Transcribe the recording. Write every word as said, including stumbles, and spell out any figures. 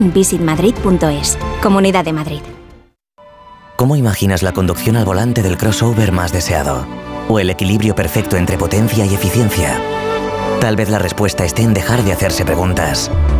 visit madrid punto es. Comunidad de Madrid. ¿Cómo imaginas la conducción al volante del crossover más deseado? ¿O el equilibrio perfecto entre potencia y eficiencia? Tal vez la respuesta esté en dejar de hacerse preguntas